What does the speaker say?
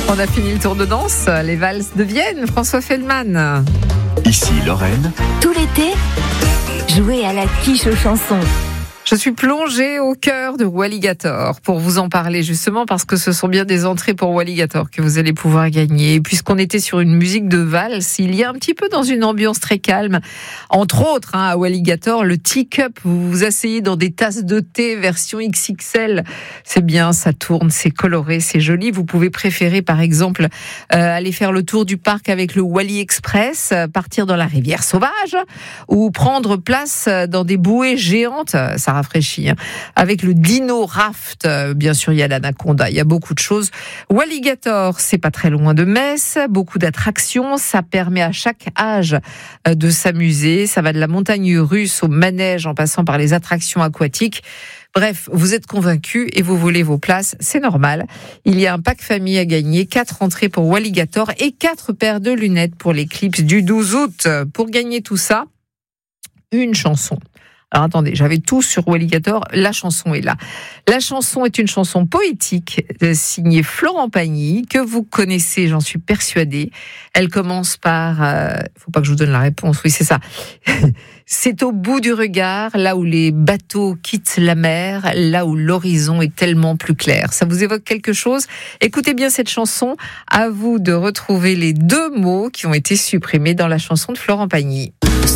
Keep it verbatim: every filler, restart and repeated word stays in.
On a fini le tour de danse, les valses de Vienne, François Feldman. Ici Lorraine. Tout l'été, jouez à la quiche aux chansons. Je suis plongée au cœur de Walligator pour vous en parler justement parce que ce sont bien des entrées pour Walligator que vous allez pouvoir gagner. Et puisqu'on était sur une musique de valse, il y a un petit peu dans une ambiance très calme. Entre autres, hein, à Walligator, le teacup, vous vous asseyez dans des tasses de thé version X X L. C'est bien, ça tourne, c'est coloré, c'est joli. Vous pouvez préférer par exemple euh, aller faire le tour du parc avec le Wally Express, partir dans la rivière sauvage ou prendre place dans des bouées géantes. Ça rafraîchit. Hein. Avec le Dino Raft, euh, bien sûr, il y a l'Anaconda, il y a beaucoup de choses. Walligator, c'est pas très loin de Metz, beaucoup d'attractions, ça permet à chaque âge euh, de s'amuser. Ça va de la montagne russe au manège en passant par les attractions aquatiques. Bref, vous êtes convaincus et vous voulez vos places, c'est normal. Il y a un pack famille à gagner, quatre entrées pour Walligator et quatre paires de lunettes pour l'éclipse du douze août. Pour gagner tout ça, une chanson. Alors attendez, j'avais tout sur Walligator, la chanson est là. La chanson est une chanson poétique signée Florent Pagny, que vous connaissez, j'en suis persuadée. Elle commence par... Euh, faut pas que je vous donne la réponse, oui c'est ça. C'est au bout du regard, là où les bateaux quittent la mer, là où l'horizon est tellement plus clair. Ça vous évoque quelque chose ? Écoutez bien cette chanson, à vous de retrouver les deux mots qui ont été supprimés dans la chanson de Florent Pagny.